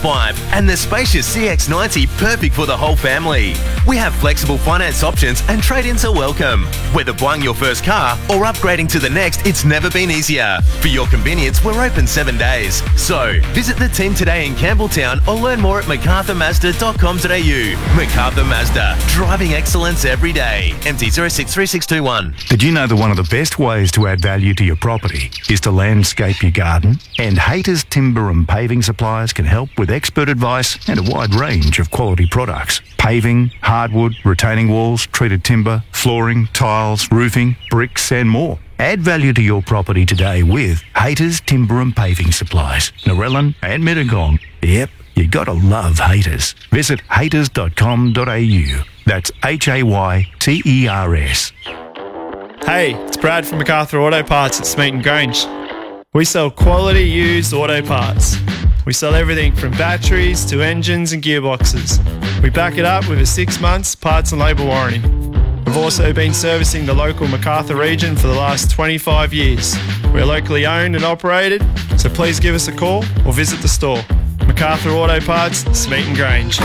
X5 and the spacious CX90 perfect for the whole family. We have flexible finance options and trade-ins are welcome. Whether buying your first car or upgrading to the next, it's never been easier. For your convenience, we're open 7 days. So, visit the team today in Campbelltown or learn more at macarthurmazda.com.au. MacArthur Mazda, driving excellence every day. MT 063621. Did you know that one of the best ways to add value to your property is to landscape your garden? And Hayter's Timber and Paving Suppliers can help with expert advice and a wide range of quality products. Paving, hardwood, retaining walls, treated timber, flooring, tiles, roofing, bricks and more. Add value to your property today with Hayter's Timber and Paving Supplies, Narellan and Mittagong. Yep, you gotta love Hayter's. Visit hayters.com.au. That's HAYTERS. Hey, it's Brad from MacArthur Auto Parts at Smeaton Grange. We sell quality used auto parts. We sell everything from batteries to engines and gearboxes. We back it up with a 6 months parts and labour warranty. We've also been servicing the local MacArthur region for the last 25 years. We're locally owned and operated, so please give us a call or visit the store. MacArthur Auto Parts, Smeaton Grange.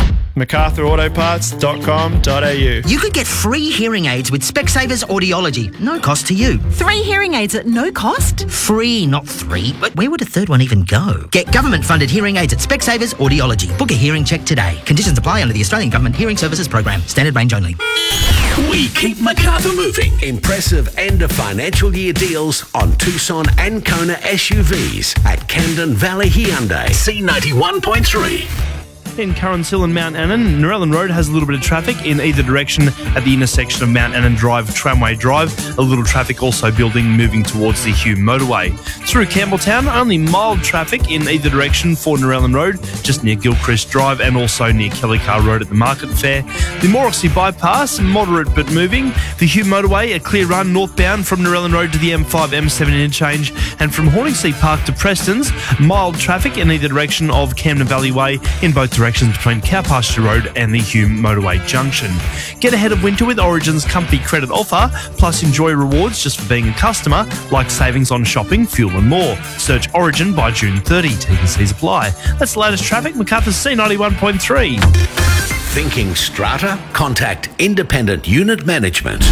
MacArthurAutoparts.com.au. You could get free hearing aids with Specsavers Audiology. No cost to you. 3 hearing aids at no cost? Free, not 3. But where would a third one even go? Get government-funded hearing aids at Specsavers Audiology. Book a hearing check today. Conditions apply under the Australian Government Hearing Services Program. Standard range only. We keep MacArthur moving. Impressive end of financial year deals on Tucson and Kona SUVs at Camden Valley Hyundai. C91.3. In Currans Hill and Mount Annan, Narellan Road has a little bit of traffic in either direction at the intersection of Mount Annan Drive, Tramway Drive. A little traffic also building moving towards the Hume Motorway. Through Campbelltown, only mild traffic in either direction for Narellan Road, just near Gilchrist Drive and also near Kellycar Road at the Market Fair. The Morrissey Bypass, moderate but moving. The Hume Motorway, a clear run northbound from Narellan Road to the M5 M7 interchange, and from Horningsea Park to Preston's, mild traffic in either direction of Camden Valley Way in both directions between Cowpasture Road and the Hume Motorway Junction. Get ahead of winter with Origin's Comfy Credit Offer, plus enjoy rewards just for being a customer, like savings on shopping, fuel and more. Search Origin by June 30. T&Cs apply. That's the latest traffic. MacArthur's C91.3. Thinking strata? Contact Independent Unit Management.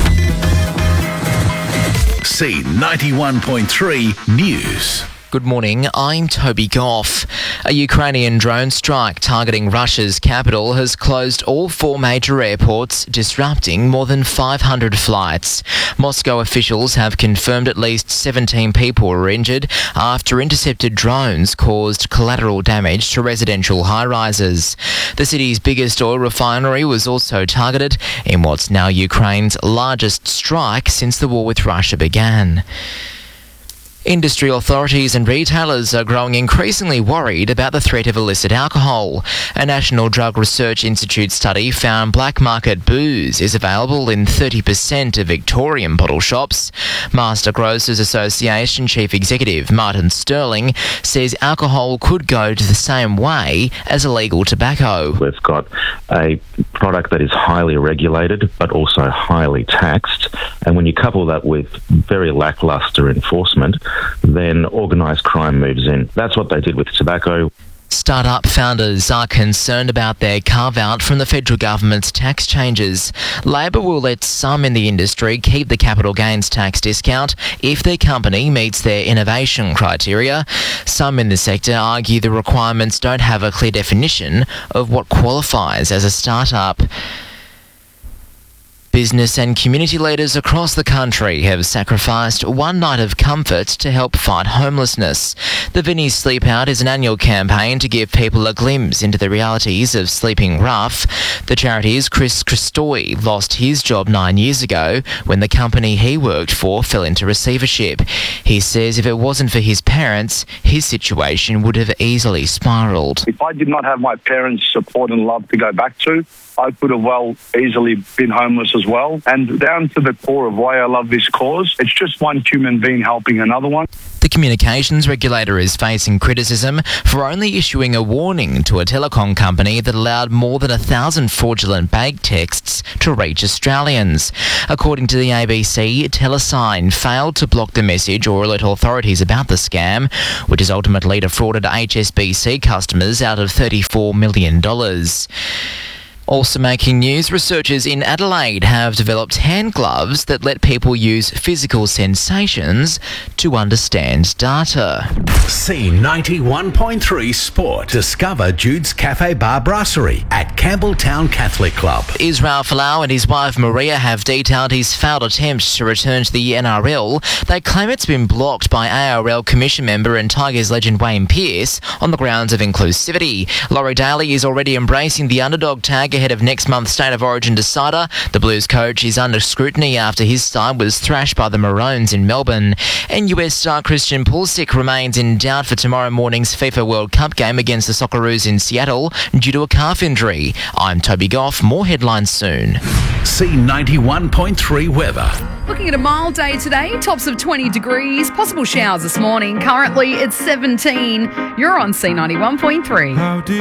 C91.3 News. Good morning, I'm Toby Goff. A Ukrainian drone strike targeting Russia's capital has closed all 4 major airports, disrupting more than 500 flights. Moscow officials have confirmed at least 17 people were injured after intercepted drones caused collateral damage to residential high-rises. The city's biggest oil refinery was also targeted in what's now Ukraine's largest strike since the war with Russia began. Industry authorities and retailers are growing increasingly worried about the threat of illicit alcohol. A National Drug Research Institute study found black market booze is available in 30% of Victorian bottle shops. Master Grocers Association Chief Executive Martin Sterling says alcohol could go to the same way as illegal tobacco. We've got a product that is highly regulated but also highly taxed, and when you couple that with very lacklustre enforcement, then organised crime moves in. That's what they did with tobacco. Startup founders are concerned about their carve-out from the federal government's tax changes. Labor will let some in the industry keep the capital gains tax discount if their company meets their innovation criteria. Some in the sector argue the requirements don't have a clear definition of what qualifies as a startup. Business and community leaders across the country have sacrificed one night of comfort to help fight homelessness. The Vinnie's Sleep Out is an annual campaign to give people a glimpse into the realities of sleeping rough. The charity's Chris Christoy lost his job 9 years ago when the company he worked for fell into receivership. He says if it wasn't for his parents, his situation would have easily spiralled. If I did not have my parents' support and love to go back to, I could have well easily been homeless as well. And down to the core of why I love this cause, it's just one human being helping another one. The communications regulator is facing criticism for only issuing a warning to a telecom company that allowed more than 1,000 fraudulent bank texts to reach Australians. According to the ABC, Telesign failed to block the message or alert authorities about the scam, which has ultimately defrauded HSBC customers out of $34 million. Also making news, researchers in Adelaide have developed hand gloves that let people use physical sensations to understand data. C91.3 Sport. Discover Jude's Cafe Bar Brasserie at Campbelltown Catholic Club. Israel Folau and his wife Maria have detailed his failed attempt to return to the NRL. They claim it's been blocked by ARL Commission member and Tigers legend Wayne Pearce on the grounds of inclusivity. Laurie Daly is already embracing the underdog tag ahead of next month's State of Origin decider. The Blues coach is under scrutiny after his side was thrashed by the Maroons in Melbourne. And US star Christian Pulisic remains in doubt for tomorrow morning's FIFA World Cup game against the Socceroos in Seattle due to a calf injury. I'm Toby Goff. More headlines soon. C91.3 weather. Looking at a mild day today, tops of 20 degrees, possible showers this morning. Currently it's 17. You're on C91.3.